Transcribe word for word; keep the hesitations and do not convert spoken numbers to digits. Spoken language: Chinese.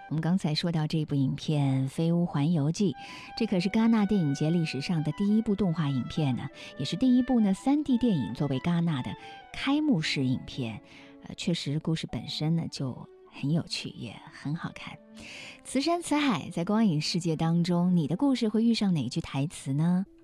我们刚才说到这部影片《飞屋环游记》，这可是戛纳电影节历史上的第一部动画影片呢，也是第一部呢 三 D 电影作为戛纳的开幕式影片。呃，确实故事本身呢就很有趣，也很好看。此山此海，在光影世界当中，你的故事会遇上哪句台词呢？